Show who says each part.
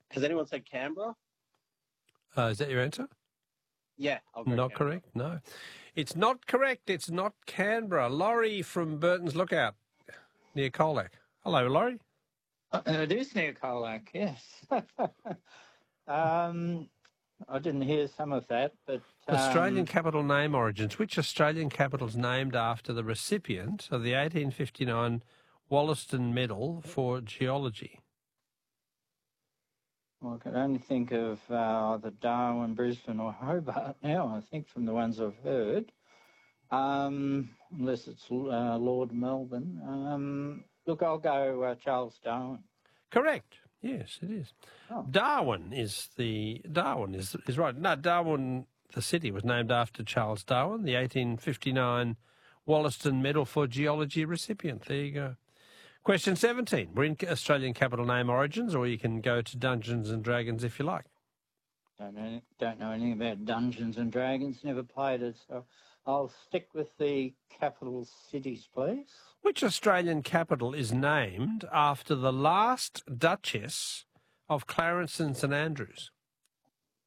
Speaker 1: Has anyone said Canberra?
Speaker 2: Is that your answer?
Speaker 1: Yeah, I'll go
Speaker 2: Not
Speaker 1: Canberra.
Speaker 2: correct, no. It's not correct. It's not Canberra. Laurie from Burton's Lookout near Colac. Hello, Laurie.
Speaker 3: It is near Colac, yes. I didn't hear some of that, but...
Speaker 2: Australian capital name origins. Which Australian capital is named after the recipient of the 1859 Wollaston Medal for Geology?
Speaker 3: Well, I can only think of either Darwin, Brisbane or Hobart now, I think, from the ones I've heard, unless it's Lord Melbourne. Look, I'll go Charles Darwin.
Speaker 2: Correct. Yes, it is.
Speaker 3: Oh.
Speaker 2: Darwin is right. No, Darwin, the city, was named after Charles Darwin, the 1859 Wollaston Medal for Geology recipient. There you go. Question 17. We're in Australian capital name origins, or you can go to Dungeons and Dragons if you like.
Speaker 3: Don't know anything about Dungeons and Dragons, never played it, so I'll stick with the capital cities, please.
Speaker 2: Which Australian capital is named after the last Duchess of Clarence and St Andrews?